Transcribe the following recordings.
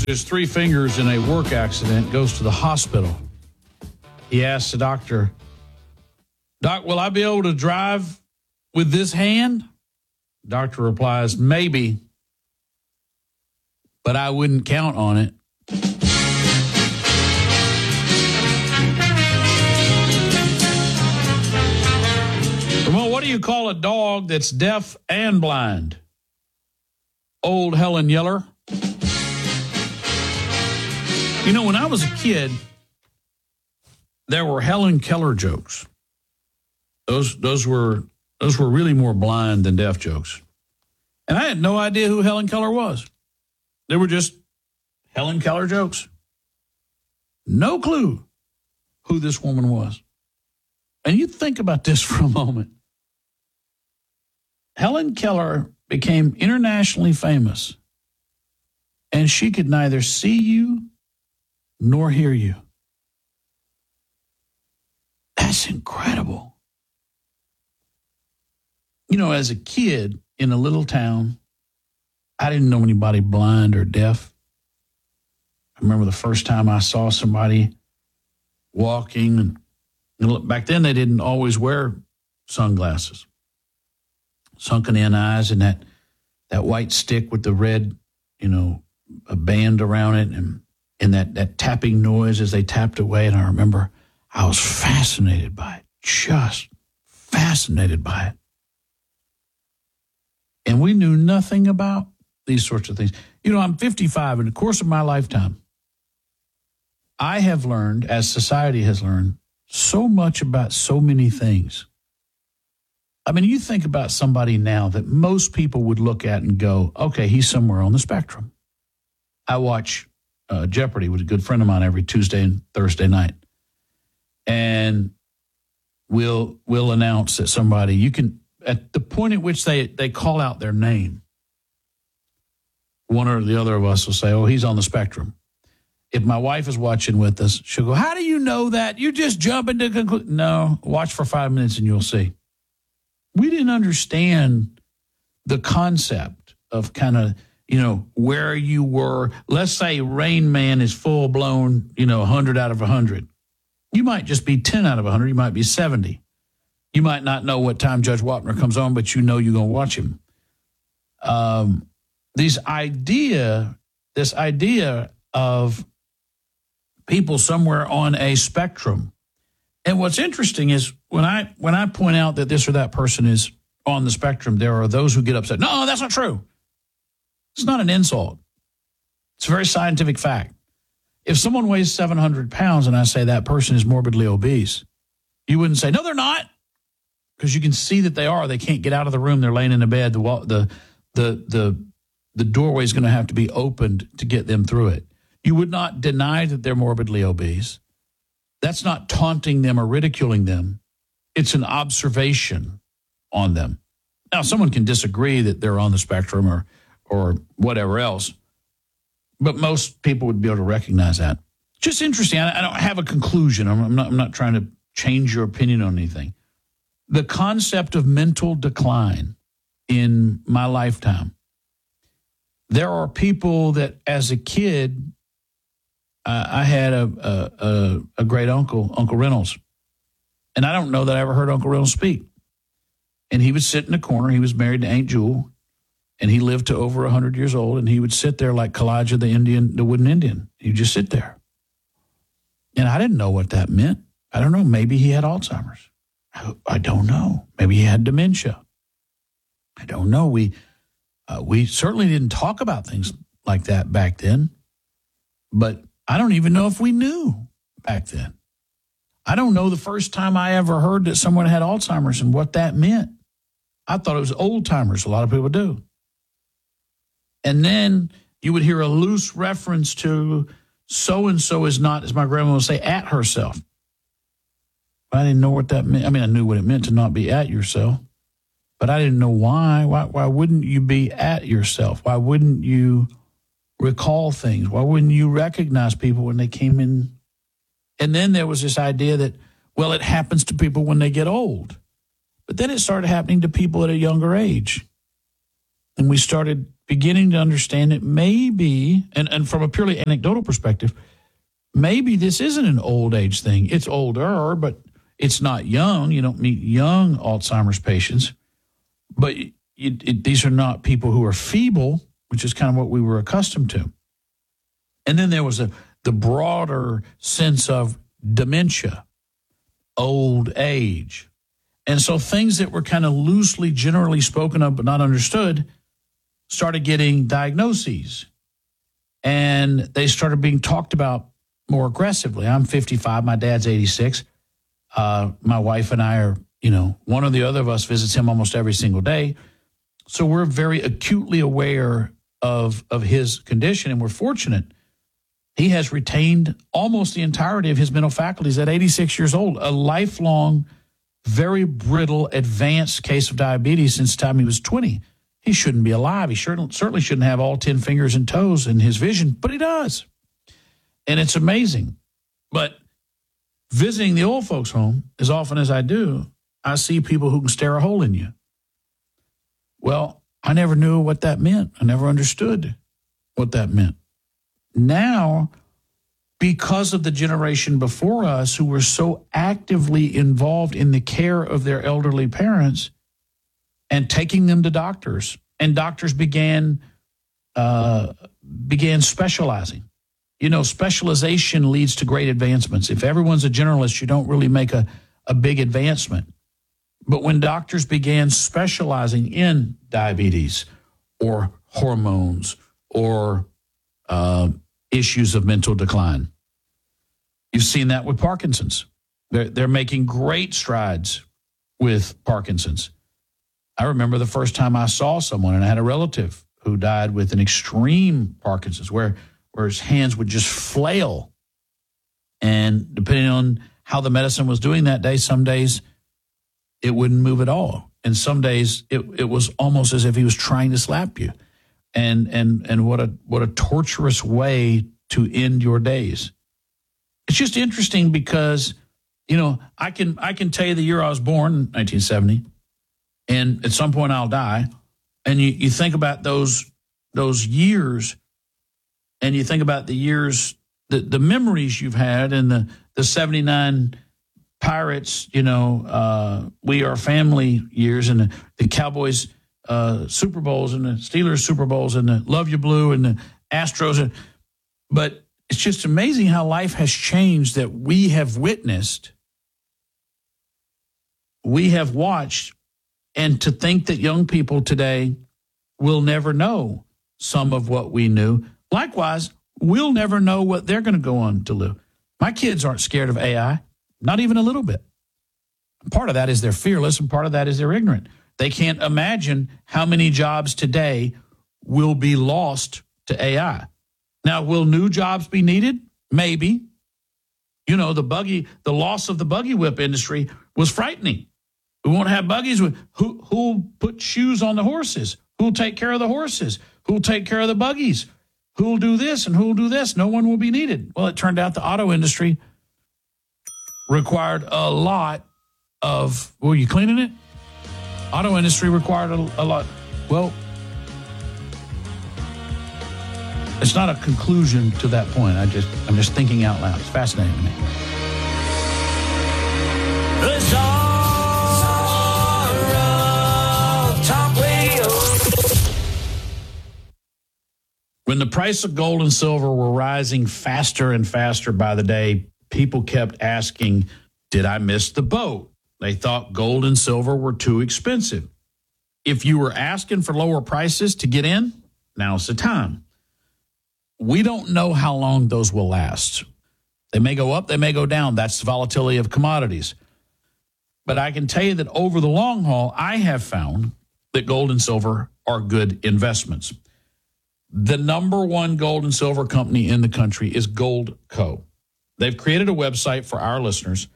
his 3 fingers in a work accident, goes to the hospital. He asks the doctor, "Doc, will I be able to drive with this hand?" Doctor replies, "Maybe, but I wouldn't count on it." Well, what do you call a dog that's deaf and blind? Old Helen Yeller. You know, when I was a kid, there were Helen Keller jokes. Those were really more blind than deaf jokes. And I had no idea who Helen Keller was. They were just Helen Keller jokes. No clue who this woman was. And you think about this for a moment. Helen Keller became internationally famous, and she could neither see you nor hear you. That's incredible. You know, as a kid in a little town, I didn't know anybody blind or deaf. I remember the first time I saw somebody walking, and back then they didn't always wear sunglasses. Sunken in eyes and that white stick with the red, a band around it and that tapping noise as they tapped away. And I remember I was fascinated by it, just fascinated by it. And we knew nothing about these sorts of things. I'm 55. In the course of my lifetime, I have learned, as society has learned, so much about so many things. I mean, you think about somebody now that most people would look at and go, okay, he's somewhere on the spectrum. I watch Jeopardy with a good friend of mine every Tuesday and Thursday night. And we'll announce that somebody, you can, at the point at which they call out their name, one or the other of us will say, oh, he's on the spectrum. If my wife is watching with us, she'll go, how do you know that? You just jump into conclusion. No, watch for 5 minutes and you'll see. We didn't understand the concept of kind of, where you were. Let's say Rain Man is full blown, 100 out of 100. You might just be 10 out of 100. You might be 70. You might not know what time Judge Wapner comes on, but you're going to watch him. This idea of people somewhere on a spectrum. And what's interesting is when I point out that this or that person is on the spectrum, there are those who get upset. No, that's not true. It's not an insult. It's a very scientific fact. If someone weighs 700 pounds and I say that person is morbidly obese, you wouldn't say, no, they're not, because you can see that they are. They can't get out of the room. They're laying in the bed. The doorway is going to have to be opened to get them through it. You would not deny that they're morbidly obese. That's not taunting them or ridiculing them. It's an observation on them. Now, someone can disagree that they're on the spectrum or whatever else, but most people would be able to recognize that. Just interesting. I don't have a conclusion. I'm not trying to change your opinion on anything. The concept of mental decline in my lifetime. There are people that, as a kid, I had a great uncle, Uncle Reynolds, and I don't know that I ever heard Uncle Reynolds speak. And he would sit in the corner. He was married to Aunt Jewel, and he lived to over 100 years old. And he would sit there like Kalijah the wooden Indian. He'd just sit there, and I didn't know what that meant. I don't know. Maybe he had Alzheimer's. I don't know. Maybe he had dementia. I don't know. We certainly didn't talk about things like that back then, but I don't even know if we knew back then. I don't know the first time I ever heard that someone had Alzheimer's and what that meant. I thought it was old timers. A lot of people do. And then you would hear a loose reference to so-and-so is not, as my grandma would say, at herself. I didn't know what that meant. I mean, I knew what it meant to not be at yourself, but I didn't know why. Why wouldn't you be at yourself? Why wouldn't you recall things? Why wouldn't you recognize people when they came in? And then there was this idea that, well, it happens to people when they get old. But then it started happening to people at a younger age. And we started beginning to understand that maybe, and from a purely anecdotal perspective, maybe this isn't an old age thing. It's older, but it's not young. You don't meet young Alzheimer's patients. But these are not people who are feeble, which is kind of what we were accustomed to. And then there was the broader sense of dementia, old age. And so things that were kind of loosely, generally spoken of but not understood started getting diagnoses. And they started being talked about more aggressively. I'm 55. My dad's 86. My wife and I are, one or the other of us visits him almost every single day. So we're very acutely aware of his condition, and we're fortunate. He has retained almost the entirety of his mental faculties at 86 years old, a lifelong, very brittle, advanced case of diabetes since the time he was 20. He shouldn't be alive. He certainly shouldn't have all 10 fingers and toes in his vision, but he does. And it's amazing. But visiting the old folks' home, as often as I do, I see people who can stare a hole in you. Well, I never knew what that meant. I never understood what that meant. Now, because of the generation before us who were so actively involved in the care of their elderly parents and taking them to doctors, and doctors began specializing. Specialization leads to great advancements. If everyone's a generalist, you don't really make a big advancement. But when doctors began specializing in diabetes or hormones or issues of mental decline, you've seen that with Parkinson's. They're making great strides with Parkinson's. I remember the first time I saw someone, and I had a relative who died with an extreme Parkinson's, where his hands would just flail. And depending on how the medicine was doing that day, some days it wouldn't move at all. And some days it was almost as if he was trying to slap you. And what a torturous way to end your days. It's just interesting because, I can tell you the year I was born, 1970, and at some point I'll die. And you think about those years, and you think about the years, the memories you've had, and the 79 Pirates, We Are Family years, and the Cowboys Super Bowls, and the Steelers Super Bowls, and the Love You Blue, and the Astros. But it's just amazing how life has changed, that we have witnessed, we have watched, and to think that young people today will never know some of what we knew. Likewise, we'll never know what they're going to go on to live. My kids aren't scared of AI, not even a little bit. Part of that is they're fearless, and part of that is they're ignorant. They can't imagine how many jobs today will be lost to AI. Now, will new jobs be needed? Maybe. The loss of the buggy whip industry was frightening. We won't have buggies. Who'll put shoes on the horses? Who'll take care of the horses? Who'll take care of the buggies? Who'll do this and who'll do this? No one will be needed. Well, it turned out the auto industry required a lot of, were you cleaning it? Auto industry required a lot. Well, it's not a conclusion to that point. I'm just thinking out loud. It's fascinating to me. When the price of gold and silver were rising faster and faster by the day, people kept asking, did I miss the boat? They thought gold and silver were too expensive. If you were asking for lower prices to get in, now's the time. We don't know how long those will last. They may go up, they may go down. That's the volatility of commodities. But I can tell you that over the long haul, I have found that gold and silver are good investments. The number one gold and silver company in the country is Goldco. They've created a website for our listeners,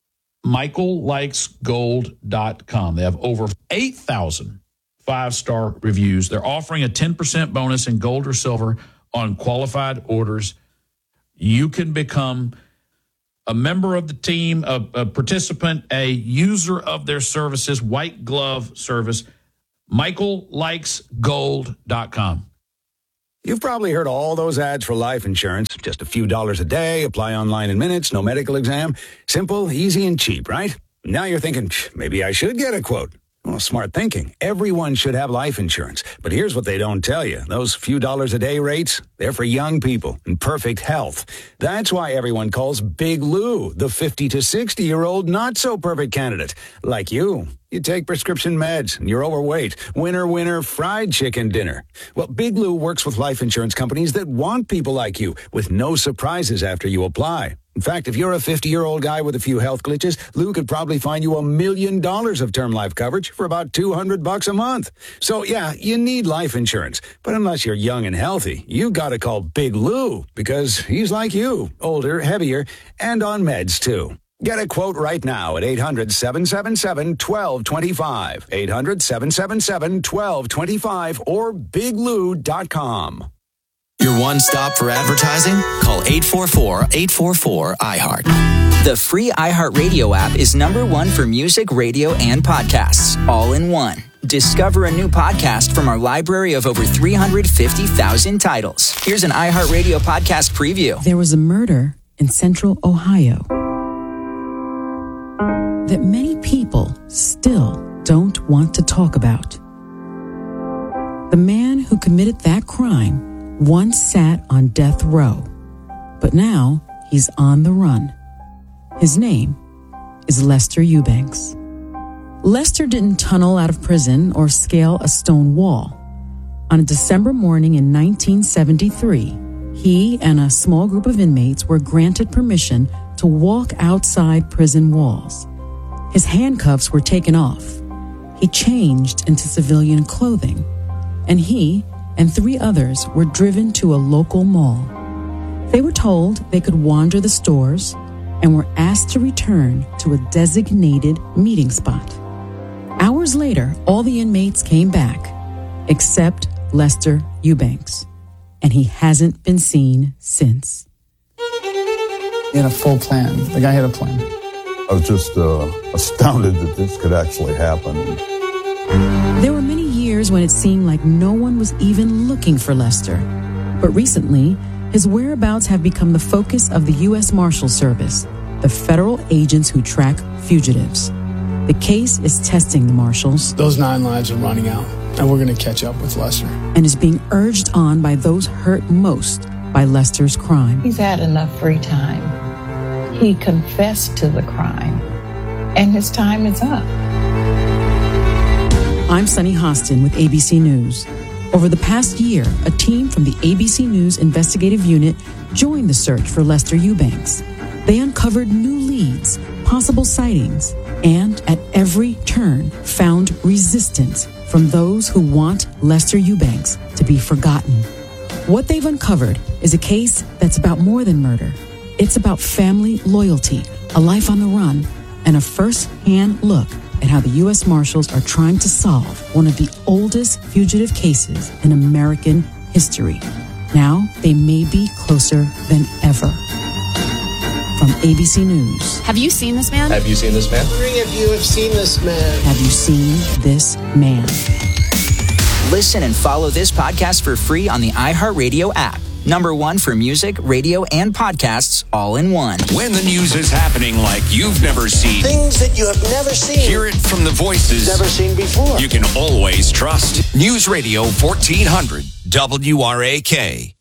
michaellikesgold.com. They have over 8,000 five-star reviews. They're offering a 10% bonus in gold or silver on qualified orders. You can become a member of the team, a participant, a user of their services, white glove service. MichaelLikesGold.com. You've probably heard all those ads for life insurance. Just a few dollars a day, apply online in minutes, no medical exam. Simple, easy, and cheap, right? Now you're thinking, maybe I should get a quote. Well, smart thinking. Everyone should have life insurance. But here's what they don't tell you. Those few dollars a day rates, they're for young people in perfect health. That's why everyone calls Big Lou the 50 to 60-year-old not-so-perfect candidate. Like you. You take prescription meds, and you're overweight. Winner, fried chicken dinner. Well, Big Lou works with life insurance companies that want people like you, with no surprises after you apply. In fact, if you're a 50-year-old guy with a few health glitches, Lou could probably find you $1 million of term life coverage for about $200 a month. So, yeah, you need life insurance. But unless you're young and healthy, you gotta call Big Lou, because he's like you, older, heavier, and on meds, too. Get a quote right now at 800-777-1225. 800-777-1225 or biglou.com. Your one stop for advertising? Call 844-844-iHeart. The free iHeartRadio app is #1 for music, radio, and podcasts, all in one. Discover a new podcast from our library of over 350,000 titles. Here's an iHeartRadio podcast preview. There was a murder in central Ohio that many people still don't want to talk about. The man who committed that crime once sat on death row, but now he's on the run. His name is Lester Eubanks. Lester didn't tunnel out of prison or scale a stone wall. On a December morning in 1973, he and a small group of inmates were granted permission to walk outside prison walls. His handcuffs were taken off. He changed into civilian clothing, and he and 3 others were driven to a local mall. They were told they could wander the stores and were asked to return to a designated meeting spot. Hours later, all the inmates came back, except Lester Eubanks, and he hasn't been seen since. He had a full plan. The guy had a plan. I was just astounded that this could actually happen. There were many years when it seemed like no one was even looking for Lester. But recently, his whereabouts have become the focus of the U.S. Marshal Service, the federal agents who track fugitives. The case is testing the Marshals. Those 9 lives are running out, and we're going to catch up with Lester. And is being urged on by those hurt most by Lester's crime. He's had enough free time. He confessed to the crime, and his time is up. I'm Sunny Hostin with ABC News. Over the past year, a team from the ABC News investigative unit joined the search for Lester Eubanks. They uncovered new leads, possible sightings, and at every turn found resistance from those who want Lester Eubanks to be forgotten. What they've uncovered is a case that's about more than murder. It's about family loyalty, a life on the run, and a first-hand look at how the U.S. Marshals are trying to solve one of the oldest fugitive cases in American history. Now, they may be closer than ever. From ABC News. Have you seen this man? Have you seen this man? I'm wondering if you have seen this man. Have you seen this man? Listen and follow this podcast for free on the iHeartRadio app. #1 for music, radio, and podcasts, all in one. When the news is happening like you've never seen. Things that you have never seen. Hear it from the voices never seen before. You can always trust. News Radio 1400 WRAK.